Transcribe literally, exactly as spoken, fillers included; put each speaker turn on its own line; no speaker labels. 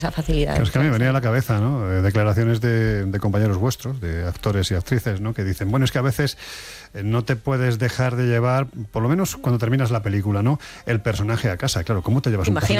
esa facilidad.
Claro, es que a mí me venía a la cabeza, ¿no? Declaraciones de, de compañeros vuestros, de actores y actrices, ¿no? Que dicen, bueno, es que a veces no te puedes dejar de llevar, por lo menos cuando terminas la película, ¿no? El personaje a casa. Claro, ¿cómo te llevas un personaje